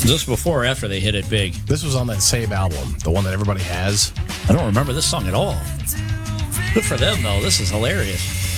Is this before or after they hit it big? This was on that same album, the one that everybody has. I don't remember this song at all. Good for them, though. This is hilarious.